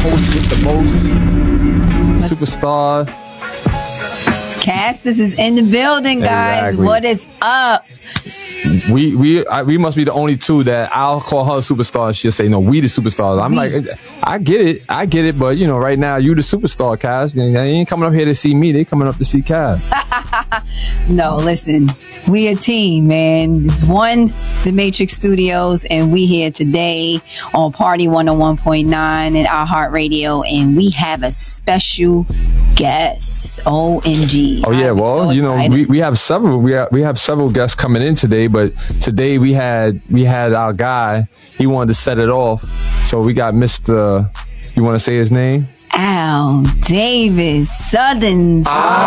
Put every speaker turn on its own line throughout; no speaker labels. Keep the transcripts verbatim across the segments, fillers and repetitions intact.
host with the most, superstar.
Castus is in the building, guys.
Exactly.
What is up?
We we I, we must be the only two that I'll call her superstar. She'll say, "No, we the superstars." I'm like, I get it, I get it, but you know, right now you the superstar, Cass. They ain't coming up here to see me; they coming up to see Cass.
No, listen, we a team, man. It's one The Matrix Studios, and we here today on Party one oh one point nine and iHeartRadio, and we have a special guest. O M G!
Oh yeah,
I'm
well,
so
you know, we, we have several we have, we have several guests coming in today, but today we had we had our guy. He wanted to set it off, so we got Mister You want to say his name?
Al Davis, Southern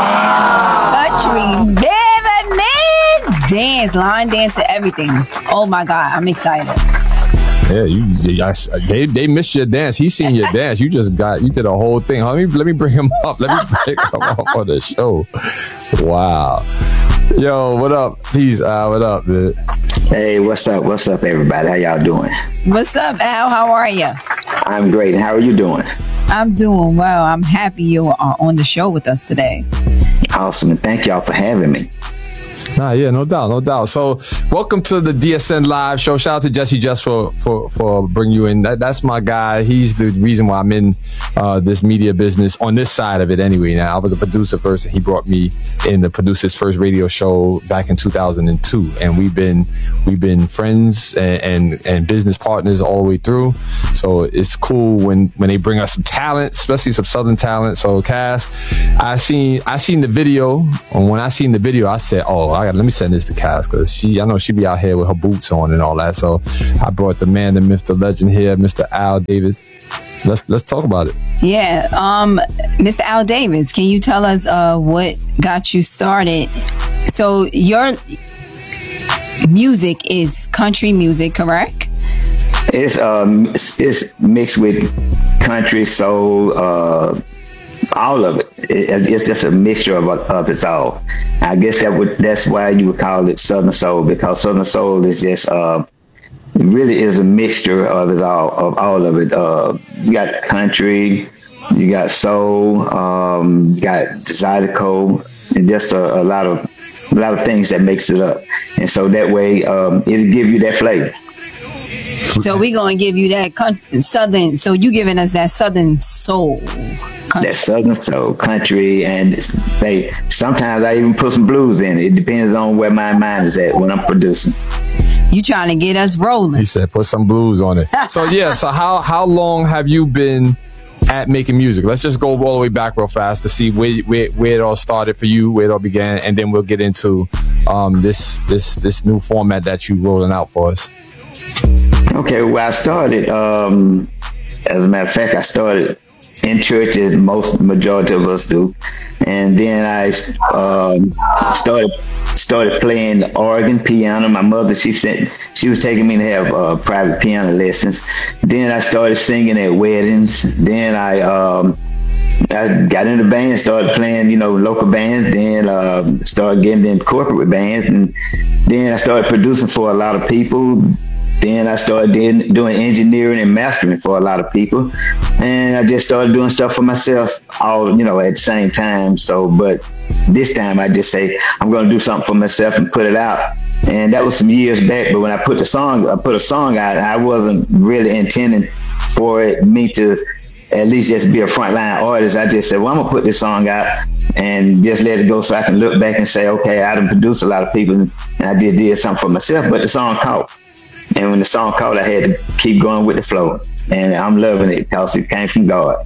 ah. Country, baby, man, dance, line dance, to everything. Oh my God, I'm excited.
Yeah, you, I, they they missed your dance. He seen your dance. You just got you did a whole thing. Let me let me bring him up. Let me bring him up on the show. Wow. Yo, what up? Peace, Al. What up, man?
Hey, what's up? What's up, everybody? How y'all doing?
What's up, Al? How are you?
I'm great. How are you doing?
I'm doing well. I'm happy you are on the show with us today.
Awesome. And thank y'all for having me.
Nah, yeah, no doubt, no doubt. So, welcome to the D S N Live show. Shout out to Jesse Just for for for bringing you in. That, that's my guy. He's the reason why I'm in uh, this media business on this side of it. Anyway, now I was a producer first, and he brought me in to produce his first radio show back in two thousand two, and we've been we've been friends and, and and business partners all the way through. So it's cool when when they bring us some talent, especially some Southern talent. So, Cass, I seen I seen the video, and when I seen the video, I said, "Oh, I got let me send this to Cass because she I know she be out here with her boots on and all that." So I brought the man, the myth, the legend here, Mister Al Davis. Let's let's talk about it.
Yeah, um, Mister Al Davis, can you tell us uh, what got you started? So your music is country music, correct?
It's um it's mixed with country, soul, uh, all of it. it. It's just a mixture of of it all. I guess that would that's why you would call it Southern Soul, because Southern Soul is just uh, it really is a mixture of it all of all of it. Uh, you got country, you got soul, um, you got Zydeco, and just a, a lot of a lot of things that makes it up. And so that way um, it'll give you that flavor.
So we're gonna give you that country, Southern. So you giving us that Southern soul. Country.
That Southern soul, country, and they sometimes I even put some blues in it. It depends on where my mind is at when I'm producing.
You trying to get us rolling?
He said, "Put some blues on it." So yeah, so how how long have you been at making music? Let's just go all the way back real fast to see where where, where it all started for you, where it all began, and then we'll get into um, this this this new format that you rolling out for us.
Okay, well, I started. Um, as a matter of fact, I started in church, as most majority of us do, and then I um, started started playing the organ, piano. My mother, she sent, she was taking me to have uh, private piano lessons. Then I started singing at weddings. Then I um, I got into band, started playing, you know, local bands. Then uh, started getting in corporate bands, and then I started producing for a lot of people. Then I started doing engineering and mastering for a lot of people, and I just started doing stuff for myself all, you know, at the same time. So, but this time I just say I'm going to do something for myself and put it out. And that was some years back. But when I put the song, I put a song out, I wasn't really intending for it, me to at least just be a frontline artist. I just said, well, I'm gonna put this song out and just let it go so I can look back and say, okay, I done produced a lot of people and I just did something for myself. But the song caught. And when the song called, I had to keep going with the flow. And I'm loving it because it came from God.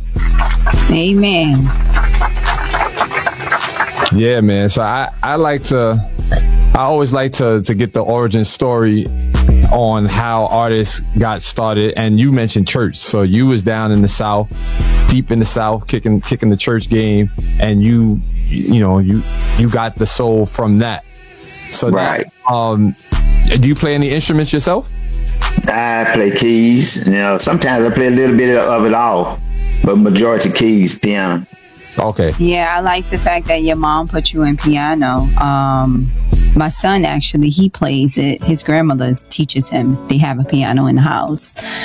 Amen.
Yeah, man. So I, I like to, I always like to, to get the origin story on how artists got started. And you mentioned church. So you was down in the South, deep in the South, kicking, kicking the church game. And you, you know, you, you got the soul from that. So
right.
That, um, do you play any instruments yourself?
I play keys. You know, sometimes I play a little bit of it all, but majority keys, piano.
Okay.
Yeah, I like the fact that your mom put you in piano. Um, my son actually, he plays it. His grandmother teaches him. They have a piano in the house.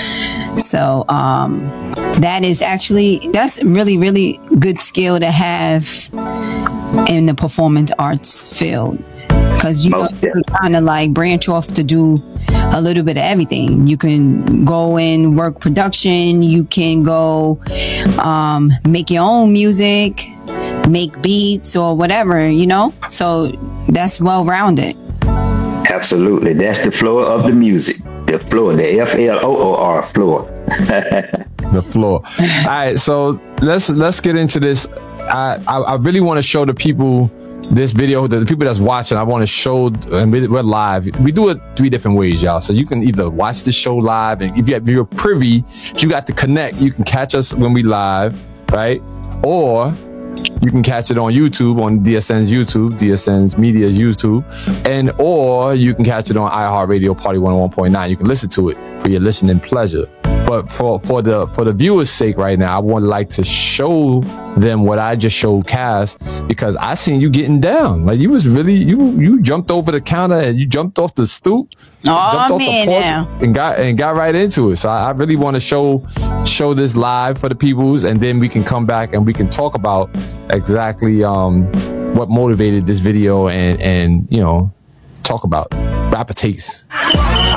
So um, that is actually, that's really, really good skill to have in the performance arts field. Because you kind of like branch off to do a little bit of everything. You can go and work production. You can go um, make your own music, make beats or whatever, you know? So that's well-rounded.
Absolutely. That's the floor of the music. The floor, the F L O O R floor.
The floor. All right, so let's let's get into this. I, I, I really want to show the people this video, the people that's watching. I want to show, and we're live. We do it three different ways, y'all. So you can either watch the show live, and if, you, if you're privy, if you got to connect, you can catch us when we live, right? Or you can catch it on YouTube, on D S N's YouTube, D S N's Media's YouTube, and or you can catch it on iHeartRadio Party one oh one point nine. You can listen to it for your listening pleasure. But for, for the for the viewers' sake right now, I would like to show them what I just showed Cass, because I seen you getting down. Like you was really, you you jumped over the counter and you jumped off the stoop,
oh,
jumped off
man,
the porch
now.
and got and got right into it. So I, I really want to show show this live for the peoples, and then we can come back and we can talk about exactly um, what motivated this video, and and you know, talk about rapper taste.